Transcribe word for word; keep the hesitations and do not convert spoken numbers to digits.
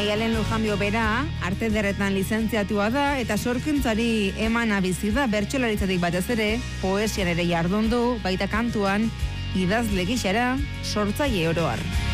Maialen Lujanbio bera, arte derretan lizentziatua da eta sorkuntzari emana bizi da bertsolaritzatik batez ere, poesian ere jardun du, baita kantuan, idazle gixara, sortzaile oro har.